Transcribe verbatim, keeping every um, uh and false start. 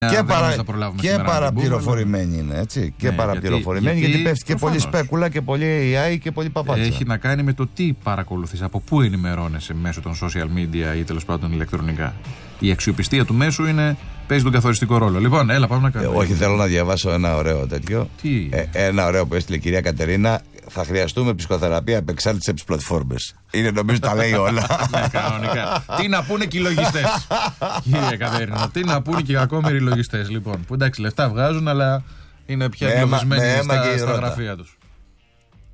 Και, παρα... και παραπληροφορημένοι είναι, έτσι. Και ναι, παραπληροφορημένοι, γιατί, γιατί πέφτει και πολύ σπέκουλα και πολύ έι άι και πολύ παπάτσα. Έχει να κάνει με το τι παρακολουθείς, από πού ενημερώνεσαι μέσω των social media ή τέλος πάντων ηλεκτρονικά. Η αξιοπιστία του μέσου είναι, παίζει τον καθοριστικό ρόλο. Λοιπόν, έλα, πάμε να κάνουμε. Ε, όχι, θέλω να διαβάσω ένα ωραίο τέτοιο. Τι? Ε, ένα ωραίο που έστειλε η κυρία Κατερίνα. Θα χρειαστούμε ψυχοθεραπεία απεξάρτηση από τις πλατφόρμες. Είναι, νομίζω τα λέει όλα. Ναι, κανονικά. Τι να πούνε και οι λογιστές. Κύριε Κατερίνα, τι να πούνε και οι κακόμοιροι λογιστές. Λοιπόν, που εντάξει, λεφτά βγάζουν, αλλά είναι πια εγκλωβισμένοι στα, στα γραφεία τους.